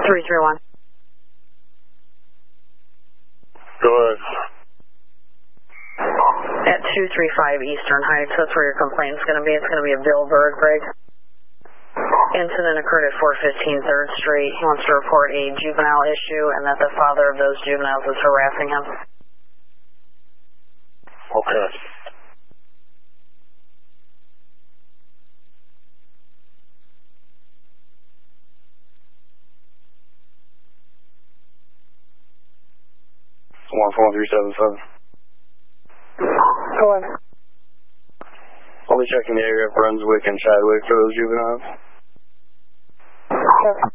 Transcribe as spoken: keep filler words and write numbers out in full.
three three one. Go ahead. At two three five Eastern Heights, that's where your complaint's going to be. It's going to be a Bill Berg break. Incident occurred at four fifteen third Street. He wants to report a juvenile issue and that the father of those juveniles is harassing him. Okay. one four three seven seven. Go ahead. I'll be checking the area of Brunswick and Chadwick for those juveniles. Sure.